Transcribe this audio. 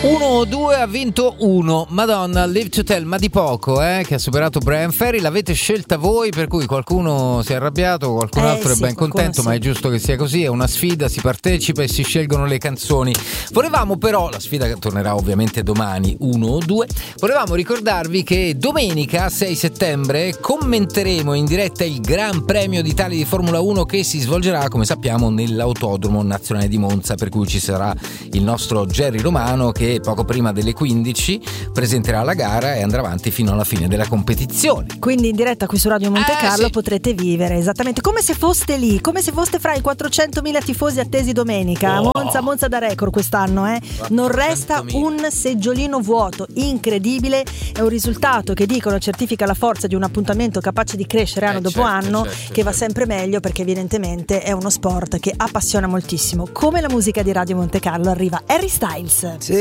1-2 ha vinto 1. Madonna, Live to Tell, ma di poco, che ha superato Bryan Ferry. L'avete scelta voi, per cui qualcuno si è arrabbiato, qualcun altro è ben contento, sì. Ma è giusto che sia così, è una sfida, si partecipa e si scelgono le canzoni. Volevamo però, la sfida che tornerà ovviamente domani, 1 o 2, volevamo ricordarvi che domenica 6 settembre commenteremo in diretta il Gran Premio d'Italia di Formula 1 che si svolgerà, come sappiamo, nell'Autodromo Nazionale di Monza, per cui ci sarà il nostro Jerry Romano che poco prima delle 15 presenterà la gara e andrà avanti fino alla fine della competizione. Quindi in diretta qui su Radio Monte Carlo, sì. Potrete vivere esattamente come se foste lì, come se foste fra i 400.000 tifosi attesi domenica. Monza da record quest'anno, non resta un seggiolino vuoto, incredibile. È un risultato che dicono certifica la forza di un appuntamento capace di crescere anno dopo anno, che va sempre meglio, perché evidentemente è uno sport che appassiona moltissimo. Come la musica di Radio Monte Carlo arriva Harry Styles. Sì.